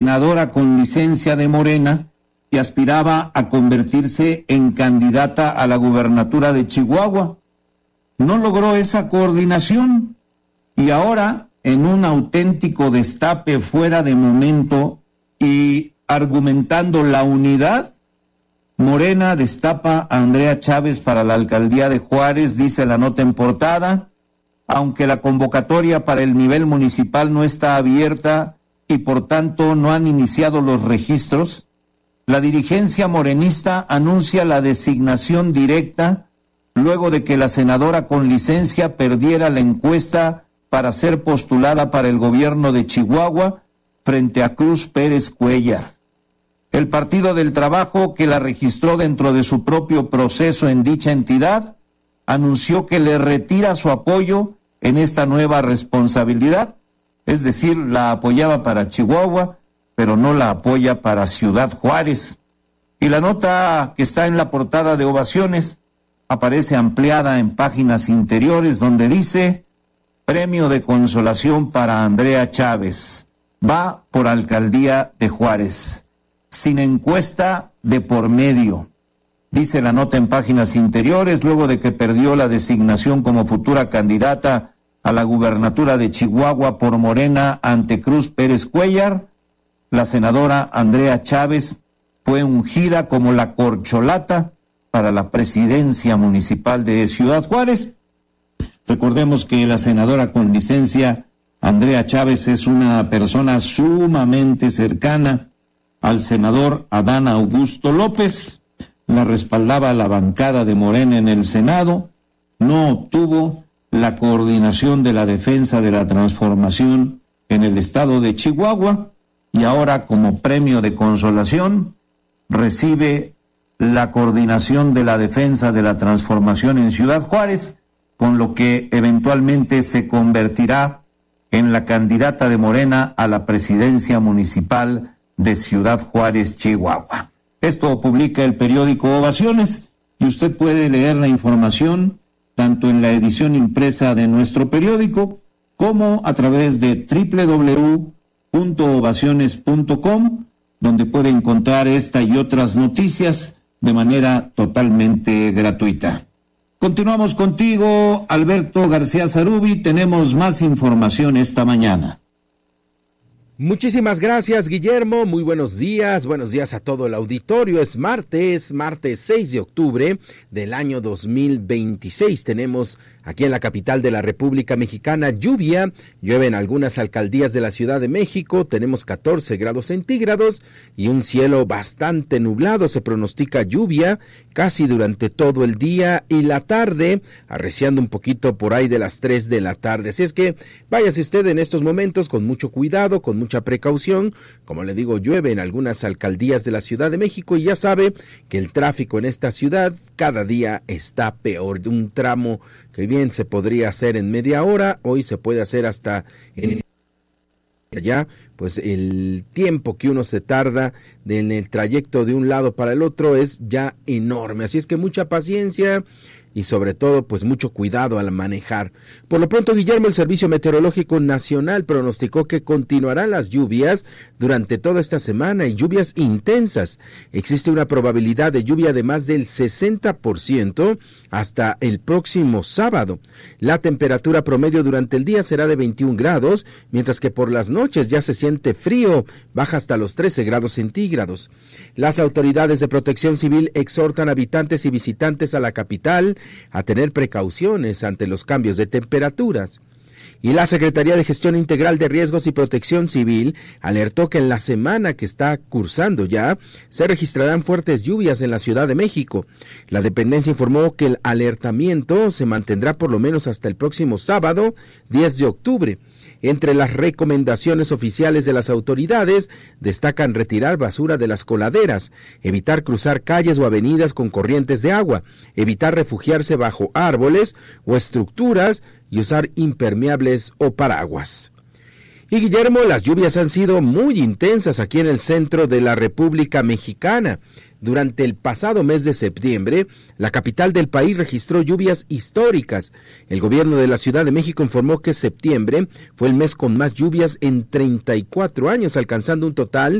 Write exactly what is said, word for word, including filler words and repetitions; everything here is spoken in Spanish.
senadora con licencia de Morena que aspiraba a convertirse en candidata a la gubernatura de Chihuahua. No logró esa coordinación y ahora, en un auténtico destape fuera de momento y argumentando la unidad, Morena destapa a Andrea Chávez para la alcaldía de Juárez, dice la nota en portada. Aunque la convocatoria para el nivel municipal no está abierta y por tanto no han iniciado los registros, la dirigencia morenista anuncia la designación directa luego de que la senadora con licencia perdiera la encuesta para ser postulada para el gobierno de Chihuahua frente a Cruz Pérez Cuéllar. El Partido del Trabajo, que la registró dentro de su propio proceso en dicha entidad, anunció que le retira su apoyo en esta nueva responsabilidad, es decir, la apoyaba para Chihuahua, pero no la apoya para Ciudad Juárez. Y la nota que está en la portada de Ovaciones aparece ampliada en páginas interiores donde dice: premio de consolación para Andrea Chávez, va por alcaldía de Juárez, sin encuesta de por medio. Dice la nota en páginas interiores, luego de que perdió la designación como futura candidata a la gubernatura de Chihuahua por Morena ante Cruz Pérez Cuéllar, la senadora Andrea Chávez fue ungida como la corcholata para la presidencia municipal de Ciudad Juárez. Recordemos que la senadora con licencia Andrea Chávez es una persona sumamente cercana al senador Adán Augusto López. La respaldaba la bancada de Morena en el Senado, no obtuvo la coordinación de la defensa de la transformación en el estado de Chihuahua y ahora, como premio de consolación, recibe la coordinación de la defensa de la transformación en Ciudad Juárez, con lo que eventualmente se convertirá en la candidata de Morena a la presidencia municipal de Ciudad Juárez, Chihuahua. Esto publica el periódico Ovaciones y usted puede leer la información tanto en la edición impresa de nuestro periódico como a través de doble u doble u doble u punto ovaciones punto com, donde puede encontrar esta y otras noticias de manera totalmente gratuita. Continuamos contigo, Alberto García Zarubi. Tenemos más información esta mañana. Muchísimas gracias, Guillermo. Muy buenos días. Buenos días a todo el auditorio. Es martes, martes seis de octubre del año dos mil veintiséis. Tenemos aquí en la capital de la República Mexicana lluvia. Llueve en algunas alcaldías de la Ciudad de México. Tenemos catorce grados centígrados y un cielo bastante nublado. Se pronostica lluvia casi durante todo el día y la tarde, arreciando un poquito por ahí de las tres de la tarde. Así es que váyase usted en estos momentos con mucho cuidado, con mucha precaución. Como le digo, llueve en algunas alcaldías de la Ciudad de México y ya sabe que el tráfico en esta ciudad cada día está peor. Un tramo que bien se podría hacer en media hora, hoy se puede hacer hasta en allá, pues el tiempo que uno se tarda en el trayecto de un lado para el otro es ya enorme. Así es que mucha paciencia y sobre todo pues mucho cuidado al manejar. Por lo pronto, Guillermo, el Servicio Meteorológico Nacional pronosticó que continuarán las lluvias durante toda esta semana y lluvias intensas. Existe una probabilidad de lluvia de más del sesenta por ciento hasta el próximo sábado. La temperatura promedio durante el día será de veintiún grados, mientras que por las noches ya se siente frío, baja hasta los trece grados centígrados. Las autoridades de Protección Civil exhortan a habitantes y visitantes a la capital a tener precauciones ante los cambios de temperaturas. Y la Secretaría de Gestión Integral de Riesgos y Protección Civil alertó que en la semana que está cursando ya se registrarán fuertes lluvias en la Ciudad de México. La dependencia informó que el alertamiento se mantendrá por lo menos hasta el próximo sábado, diez de octubre. Entre las recomendaciones oficiales de las autoridades destacan retirar basura de las coladeras, evitar cruzar calles o avenidas con corrientes de agua, evitar refugiarse bajo árboles o estructuras y usar impermeables o paraguas. Y Guillermo, las lluvias han sido muy intensas aquí en el centro de la República Mexicana. Durante el pasado mes de septiembre, la capital del país registró lluvias históricas. El gobierno de la Ciudad de México informó que septiembre fue el mes con más lluvias en treinta y cuatro años, alcanzando un total